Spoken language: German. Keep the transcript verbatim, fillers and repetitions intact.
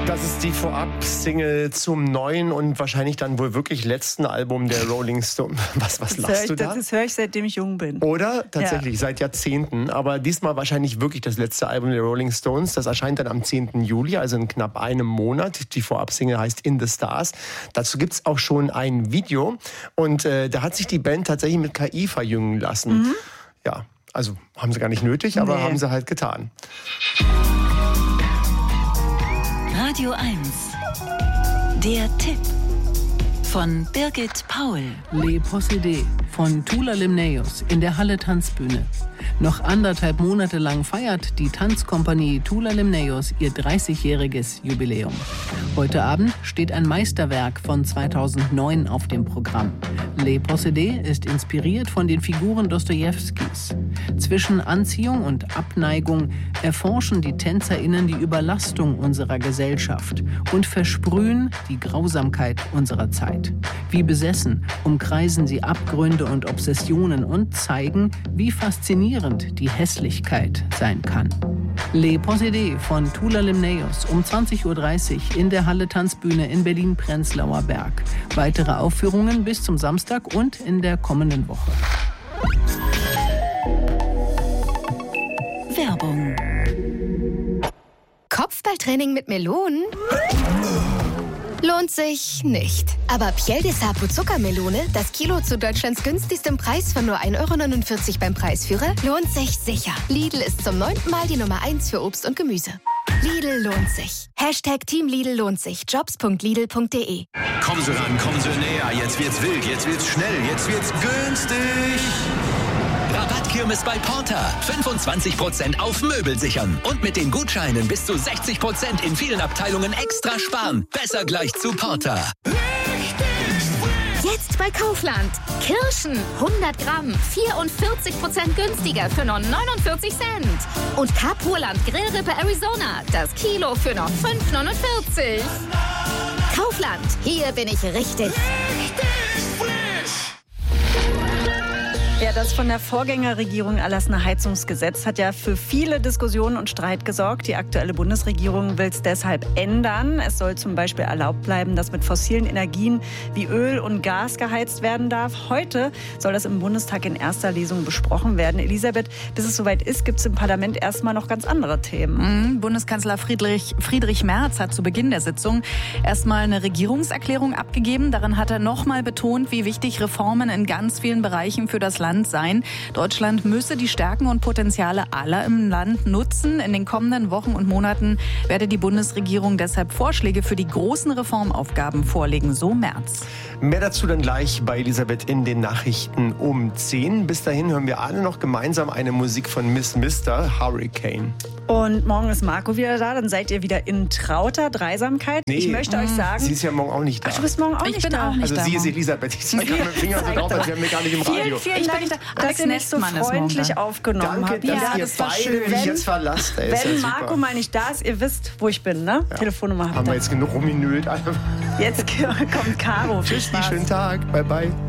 Das ist die Vorab-Single zum neuen und wahrscheinlich dann wohl wirklich letzten Album der Rolling Stones. Was, was lachst ich, du da? Das höre ich, seitdem ich jung bin. Oder? Tatsächlich, ja. Seit Jahrzehnten. Aber diesmal wahrscheinlich wirklich das letzte Album der Rolling Stones. Das erscheint dann am zehnten Juli, also in knapp einem Monat. Die Vorab-Single heißt In the Stars. Dazu gibt es auch schon ein Video. Und äh, da hat sich die Band tatsächlich mit K I verjüngen lassen. Mhm. Ja, also haben sie gar nicht nötig, aber nee. haben sie halt getan. Radio eins. Der Tipp von Birgit Paul. Les Possédés von Tula Limnaeus in der Halle Tanzbühne. Noch anderthalb Monate lang feiert die Tanzkompanie Tula Limnaeus ihr dreißigjähriges Jubiläum. Heute Abend steht ein Meisterwerk von zweitausendneun auf dem Programm. Les Possédés ist inspiriert von den Figuren Dostojewskis. Zwischen Anziehung und Abneigung erforschen die TänzerInnen die Überlastung unserer Gesellschaft und versprühen die Grausamkeit unserer Zeit. Wie besessen umkreisen sie Abgründe und Obsessionen und zeigen, wie faszinierend die Hässlichkeit sein kann. Les Possédés von Tula Limnaeus um zwanzig Uhr dreißig in der Halle Tanzbühne in Berlin-Prenzlauer Berg. Weitere Aufführungen bis zum Samstag und in der kommenden Woche. Werbung. Kopfballtraining mit Melonen? Lohnt sich nicht. Aber Piel de Sapo Zuckermelone, das Kilo zu Deutschlands günstigstem Preis von nur ein Euro neunundvierzig beim Preisführer, lohnt sich sicher. Lidl ist zum neunten Mal die Nummer eins für Obst und Gemüse. Lidl lohnt sich. Hashtag Team Lidl lohnt sich. Jobs punkt lidl punkt de. Kommen Sie ran, kommen Sie näher. Jetzt wird's wild, jetzt wird's schnell, jetzt wird's günstig. Rabattkirmes bei Porter. fünfundzwanzig Prozent auf Möbel sichern. Und mit den Gutscheinen bis zu sechzig Prozent in vielen Abteilungen extra sparen. Besser gleich zu Porter. Jetzt bei Kaufland. Kirschen hundert Gramm, vierundvierzig Prozent günstiger für nur neunundvierzig Cent. Und Kapurland Grillrippe Arizona, das Kilo für noch fünf neunundvierzig. Kaufland, hier bin ich richtig. Ja, das von der Vorgängerregierung erlassene Heizungsgesetz hat ja für viele Diskussionen und Streit gesorgt. Die aktuelle Bundesregierung will es deshalb ändern. Es soll zum Beispiel erlaubt bleiben, dass mit fossilen Energien wie Öl und Gas geheizt werden darf. Heute soll das im Bundestag in erster Lesung besprochen werden. Elisabeth, bis es soweit ist, gibt es im Parlament erstmal noch ganz andere Themen. Mhm. Bundeskanzler Friedrich, Friedrich Merz hat zu Beginn der Sitzung erstmal eine Regierungserklärung abgegeben. Darin hat er nochmal betont, wie wichtig Reformen in ganz vielen Bereichen für das Land sein. Deutschland müsse die Stärken und Potenziale aller im Land nutzen. In den kommenden Wochen und Monaten werde die Bundesregierung deshalb Vorschläge für die großen Reformaufgaben vorlegen, so Merz. Mehr dazu dann gleich bei Elisabeth in den Nachrichten um zehn. Bis dahin hören wir alle noch gemeinsam eine Musik von Miss Mister Hurricane. Und morgen ist Marco wieder da, dann seid ihr wieder in trauter Dreisamkeit. Nee, ich möchte euch sagen... Sie ist ja morgen auch nicht da. Ach, du bist morgen auch ich nicht bin da. Auch nicht also da, sie ist morgen. Elisabeth. Ich zeige mit dem Finger so drauf, als wären wir gar nicht im Radio. Vielen, vielen Dank, dass Alex ihr mich so Nestmann freundlich aufgenommen Danke, habt. dass Ja, ihr das war beide schön. mich jetzt verlasst. Ey, Wenn ja Marco super. mal nicht da ist, ihr wisst, wo ich bin, ne? Ja. Telefonnummer habt ihr. Haben wir jetzt genug rumgenüllt. Jetzt kommt Caro. Tschüss, schönen Tag. Bye, bye.